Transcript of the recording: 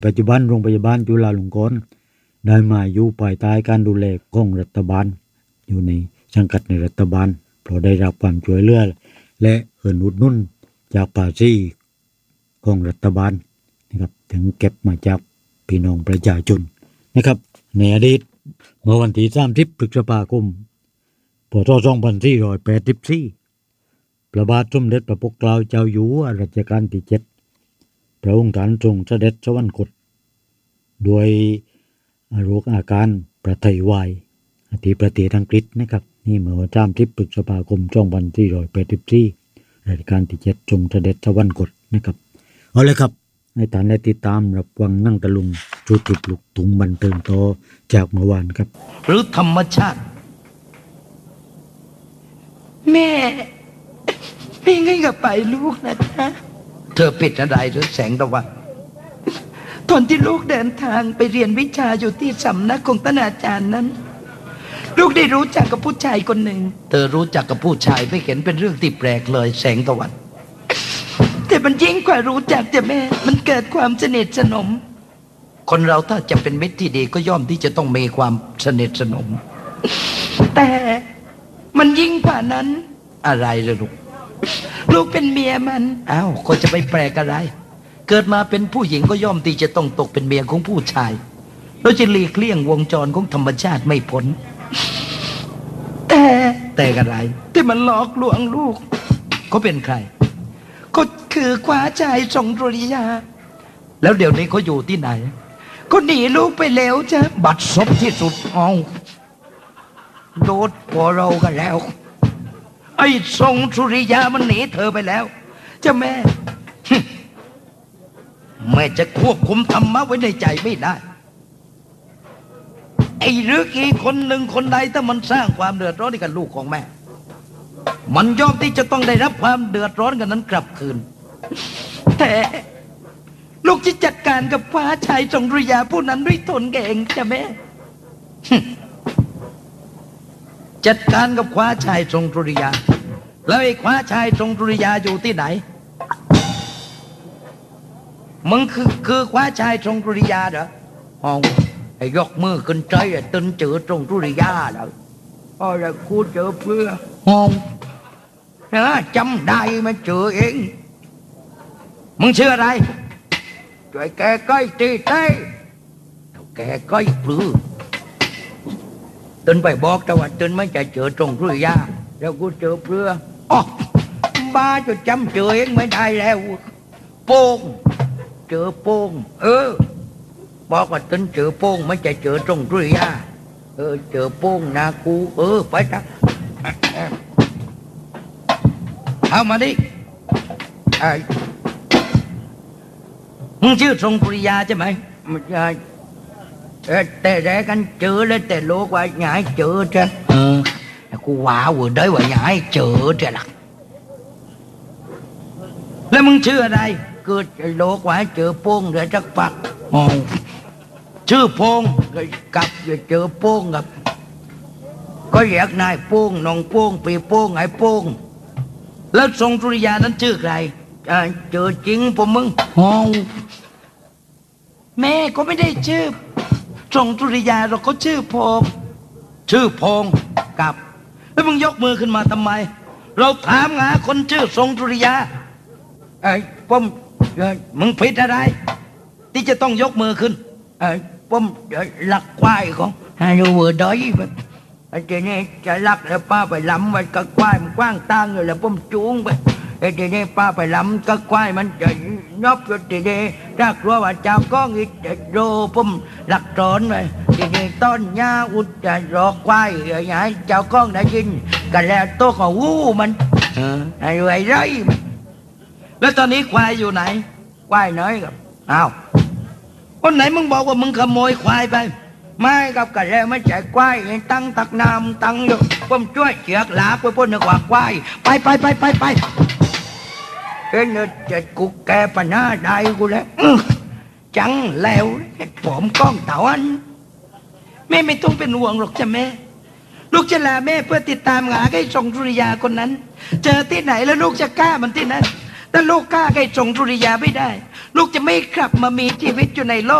ปัจจุบันโรงพยาบาลจุฬาลงกรณ์ได้มาอยู่ภายใต้การดูแลของรัฐบาลอยู่ในสังกัดในรัฐบาลเพราะได้รับความช่วยเหลือและอุดหนุนจากภาษีของรัฐบาลนะครับถึงเก็บมาจากพี่น้องประชาชนนะครับในอดีตเมื่อวันที่30 พฤษภาคมพ.ศ. 2484พระบาทสมเด็จพระปกเกล้าเจ้าอยู่หัวรัชกาลที่7พระองค์ท่านทรงเสด็จสวรรคตด้วยโรคอาการประทัยวายที่ประเทศอังกฤษนะครับนี่เมื่อวัน30 พฤษภาคม 2484รัชกาลที่7ทรงเสด็จสวรรคตนะครับเอาเลยครับให้ท่านได้ติดตามรับฟังนั่งตะลุงจุดปลุกตุงบันเทิงต่อจากเมื่อวานครับหรือธรรมชาติแม่ไงกับไปลูกนะจ๊ะเธอปิดอะไรหรือแสงตะวันตอนที่ลูกเดินทางไปเรียนวิชาอยู่ที่สำนักของท่านอาจารย์นั้นลูกได้รู้จักกับผู้ชายคนหนึ่งเธอรู้จักกับผู้ชายไม่เห็นเป็นเรื่องที่แปลกเลยแสงตะวันแต่มันยิ่งกว่ารู้จักจ้ะแม่มันเกิดความสนิทสนมคนเราถ้าจะเป็นมิตรที่ดีก็ย่อมที่จะต้องมีความสนิทสนมแต่มันยิ่งกว่านั้นอะไรเลยลูกเป็นเมียมันอ้าวก็จะไปแปลกอะไรเกิดมาเป็นผู้หญิงก็ย่อมที่จะต้องตกเป็นเมียของผู้ชายเราจะหลีกเลี่ยงวงจรของธรรมชาติไม่พ้นแต่อะไรแต่มันหลอกลวงลูกเขาเป็นใครก็คือคว้าชายทรงดุริยาแล้วเดี๋ยวนี้เขาอยู่ที่ไหนก็หนีลูกไปแล้วจ้ะบัดซบที่สุดเอาโดดพอเรากันแล้วไอ้ทรงสุริยามันหนีเธอไปแล้วจ้ะแม่แม่จะควบคุมธรรมะไว้ในใจไม่ได้ไอ้เรื่องอีกคนหนึ่งคนใดถ้ามันสร้างความเดือดร้อนให้กับลูกของแม่มันย่อมที่จะต้องได้รับความเดือดร้อนกันนั้นกลับคืนแต่ลูกจะจัดการกับฟ้าชายทรงดุริยาผู้นั้นด้วยตนเองจ้ะแม่จัดการกับคว้าชายทรงดุริยาแล้วไอ้คว้าชายทรงดุริยาอยู่ที่ไหนมึงคือคว้าชายทรงดุริยาเหรออ๋อไอ้ยกมือขึ้นใจไอ้ตึนเจอทรงดุริยาเหรออ๋อแล้วกูเจอเพื่ออ๋อนะจำได้มันเจอเองมึงชื่ออะไรช่วยแกก้อยตีเต้แกก้อยปลื้อตึนไปบอกแต่ว่าตึนไม่จะเจอตรงดุริยาแล้วกูเจอเพื่ออ๋อบ้าจะจำเจอเองไม่ได้แล้วโป้งเจอโป้งบอกว่าตึนเจอโป้งไม่จะเจอตรงดุริยาเจอโป้งนะกูไปจ้ะเอามาดิมึงชื่อทรงปริยาใช่ไหมไม่ใช่แต่แรกกันเจอเลยแต่โลกว่าหงายเจอใช่กูว้าวvừa đấyว่าหงายเจอใช่หรอแล้วมึงชื่ออะไรคือโลกว่าเจอโป้งเดี๋ยวจักปักชื่อโป้งกับเจอโป้งกับก็เรียกนายโป้งน้องโป้งปีโป้งไอ้โป้งแล้วทรงสุริยานั้นชื่อใครเจอจริงผมมึงแม่ก็ไม่ได้ชื่อทรงสุริยาเราก็ชื่อพงชื่อพงกับแล้วมึงยกมือขึ้นมาทำไมเราถามหาคนชื่อทรงสุริยาไอ้ป้อมมึงผิดอะไรที่จะต้องยกมือขึ้นไอ้ป้อมหลักควายของให้ดูเวอร์ดอยไอ้เจนี่จะลักแล้วป้าไปล้ำไว้ก็ควายมันกว้างตั้งอยู่แล้วป้อมจูงไปไอ้เจนี่ป้าไปล้ำก็ควายมันจะนบอยู่ทีนี้ถ้ากลัวว่าเจ้าก็งิดโรป้อมหลักตอนไปทีนี้ต้นยาอุดจะรอควายอย่างนี้เจ้าก้องได้ยินกันแล้วโตของวู้มันไอ้ไรไรแล้วตอนนี้ควายอยู่ไหนควายน้อยกับอ้าวคนไหนมึงบอกว่ามึงขโมยควายไปไม่กับกันแล้วไม่ใช่ควายตั้งตักน้ำตั้งอยู่ผมช่วยเชือกหลาไปพ้นนึกว่าควายไปเฮ้ยเนี่ยจะกูแกปัญหาได้กูแล้วจังแล้วผมก้องเต่าอันแม่ไม่ต้องเป็นห่วงหรอกจ้ะแม่ลูกจะลาแม่เพื่อติดตามหาไอ้ทรงสุริยาคนนั้นเจอที่ไหนแล้วลูกจะกล้ามันที่นั้นถ้าลูกฆ่าไอ้ทรงสุริยาไม่ได้ ลูกจะไม่กลับมามีชีวิตอยู่ในโลก